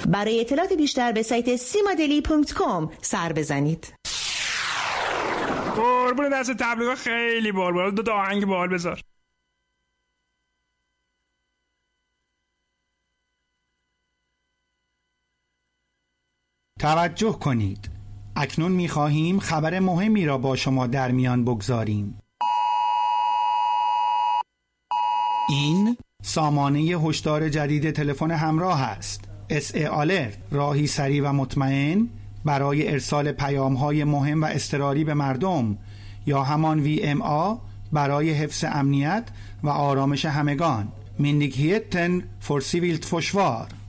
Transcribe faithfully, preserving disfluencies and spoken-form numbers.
برای اطلاعات بیشتر به سایت سیمادلی دات کام سر بزنید. قربون دست تبلیغات خیلی بال بال. دو تا آهنگ بال بذار. توجه کنید، اکنون می‌خواهیم خبر مهمی را با شما در میان بگذاریم. این سامانه هشدار جدید تلفن همراه است. اس ای آلرت، راهی سریع و مطمئن برای ارسال پیام‌های مهم و اضطراری به مردم، یا همان وی ام آ برای حفظ امنیت و آرامش همگان. Myndigheten för civilt försvar.